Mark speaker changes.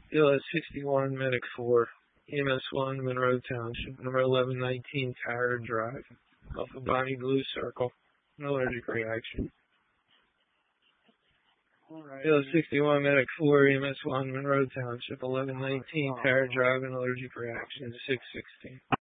Speaker 1: ELS 61, Medic 4, EMS 1, Monroe Township, number 1119, Tower Drive, Alpha Bonnie Blue Circle, no allergic reaction. ELS 61, Medic 4, EMS 1, Monroe Township, 1119, Tower Drive, an allergic reaction, 616.